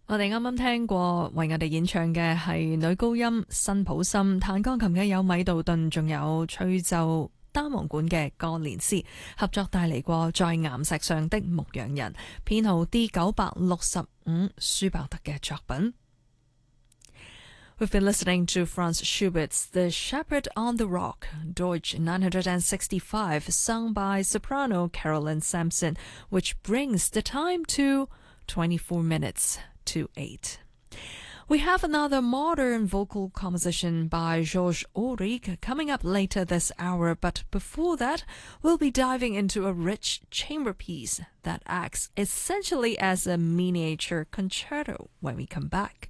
我哋啱啱聽過為我哋演唱嘅係女高音辛普森，彈鋼琴嘅有米道頓，仲有吹奏單簧管嘅哥連斯，合作帶嚟過在岩石上的牧羊人，編號 D965 舒伯特嘅作品。We've been listening to Franz Schubert's The Shepherd on the Rock, Deutsch 965, sung by soprano Carolyn Sampson, which brings the time to 24 minutes to 8. We have another modern vocal composition by Georges Auric coming up later this hour, but before that, we'll be diving into a rich chamber piece that acts essentially as a miniature concerto when we come back.